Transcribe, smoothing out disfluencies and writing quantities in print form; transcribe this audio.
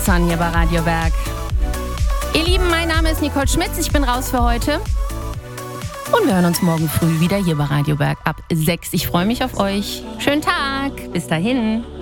Son hier bei Radio Berg. Ihr Lieben, mein Name ist Nicole Schmitz, ich bin raus für heute. Und wir hören uns morgen früh wieder hier bei Radio Berg ab 6. Ich freue mich auf euch. Schönen Tag, bis dahin.